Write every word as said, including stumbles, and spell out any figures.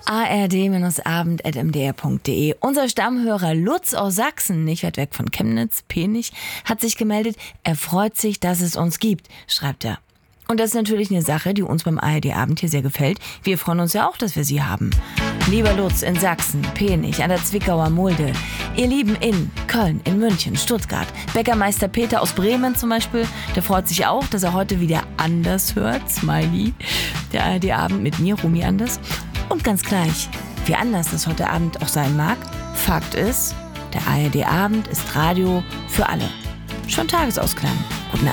a r d abend at m d r punkt d e. Unser Stammhörer Lutz aus Sachsen, nicht weit weg von Chemnitz, Penich, hat sich gemeldet. Er freut sich, dass es uns gibt, schreibt er. Und das ist natürlich eine Sache, die uns beim A R D-Abend hier sehr gefällt. Wir freuen uns ja auch, dass wir Sie haben. Lieber Lutz in Sachsen, Penich, an der Zwickauer Mulde. Ihr Lieben in Köln, in München, Stuttgart. Bäckermeister Peter aus Bremen zum Beispiel, der freut sich auch, dass er heute wieder anders hört. Smiley. Der A R D-Abend mit mir, Rumi Anders. Und ganz gleich, wie anders das heute Abend auch sein mag, Fakt ist, der A R D-Abend ist Radio für alle. Schon Tagesausklang. Guten Abend.